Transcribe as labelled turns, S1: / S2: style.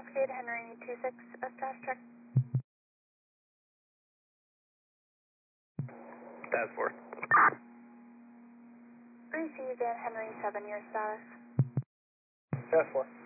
S1: Cascade Henry 26, dash check.
S2: Task Force.
S1: Received and Henry 7, your status.
S3: Task Force.